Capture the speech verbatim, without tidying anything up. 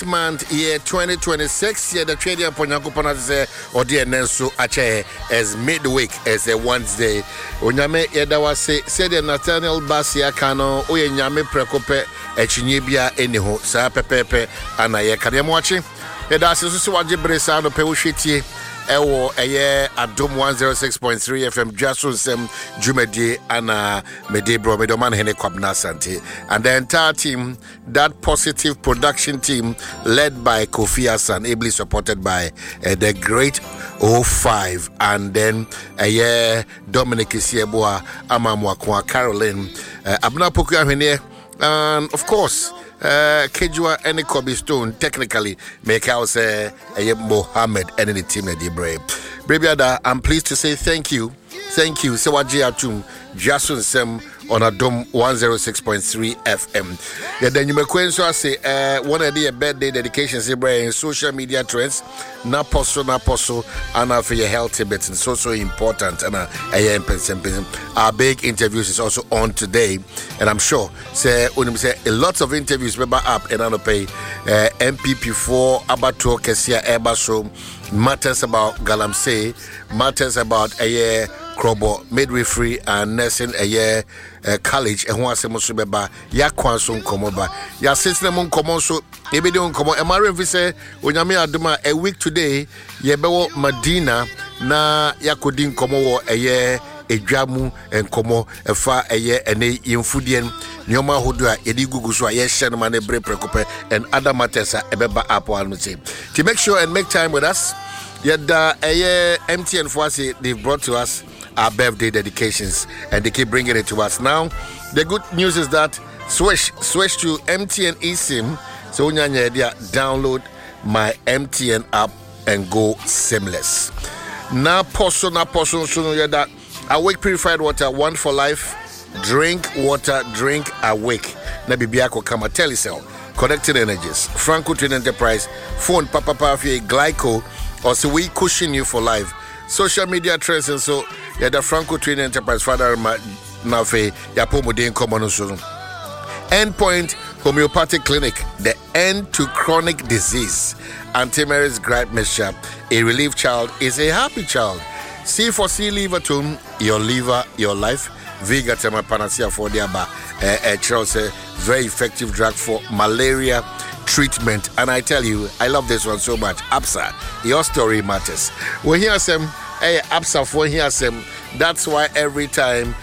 month, year twenty twenty-six, year the trading upon Yakupana say, or dear Nensu Ache, as midweek, as a Wednesday. Onyame Yedawa say, said the Nathaniel Basia Kano, Oye Nyame Prekope, Echinibia, anyhow, Sa Pepe, and I can watching. Edas is Waji Bresano Pewushiti. Ewo eye Adom one oh six point three F M Jason Sem Jumedi Ana Medebro Medoman Hene Kwabna Sante, and the entire team, that positive production team led by Kofi Hassan, ably supported by uh, the great oh five, and then eye Dominic Isieboa, Amamwakwa Caroline, uh, Abna Poku Ahene, and of course Uh, Kejua and Kobe Stone, technically, make out say uh, Mohammed and the team at the brave. Brebiada, I'm pleased to say thank you. Thank you. Sewaji Atum, Jason Sem on Adom one oh six point three F M. Yeah, then you may so I say uh, one of the birthday dedications in social media trends. Na poso, na poso, and for your healthy bits and so so important. And uh, our big interviews is also on today, and I'm sure say when say a lot of interviews remember up and on pay uh, M P P four Abato Kesia Ebaso matters about Galamsey, matters about a year Krobo midwifery and nursing a year uh, college and one semosu beba ya kwanso komoba ya sitna mon komo so ebe de komo e mare vise onyame aduma a week today ye bewo Madina na yakodin komo wo eye edwamu enkomo efa eye ene yemfudien nyoma hodo a yedi gugu so a ye hye no ma ne bre prekope and other matters a ebeba apo anu say to make sure and make time with us yeda eye M T N for us they've brought to us our birthday dedications, and they keep bringing it to us. Now, the good news is that switch switch to M T N eSIM. So when you download my M T N app and go seamless. Now, poso na poso so that Awake purified water, one for life. Drink water, drink awake. Na bibiako kama telecell, connected energies, Franco Twin Enterprise, phone papa pafi glyco, or so we cushion you for life. Social media trends and so yeah, the Franco Twin Enterprise Father Nafe Yapomo Den Common Endpoint Homeopathic Clinic, the end to chronic disease. Antimaris gripe mixture, a relief child is a happy child. C for C liver tune, your liver, your life. Vigatema panacea for the aba, a uh, very effective drug for malaria treatment. And I tell you, I love this one so much. Absa, your story matters. We hear some, hey, Absa for here some. That's why every time